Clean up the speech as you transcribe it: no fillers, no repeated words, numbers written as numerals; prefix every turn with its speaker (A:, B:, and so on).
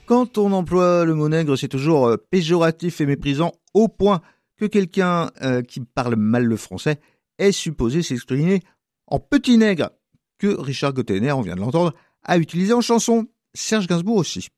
A: Quand on emploie le mot nègre, c'est toujours péjoratif et méprisant, au point que quelqu'un qui parle mal le français est supposé s'exprimer en petit nègre, que Richard Gottener, on vient de l'entendre, a utilisé en chanson. Serge Gainsbourg aussi.